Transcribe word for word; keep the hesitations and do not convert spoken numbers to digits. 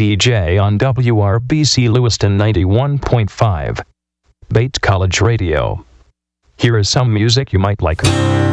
D J on W R B C Lewiston ninety-one point five. Bates College Radio. Here is some music you might like.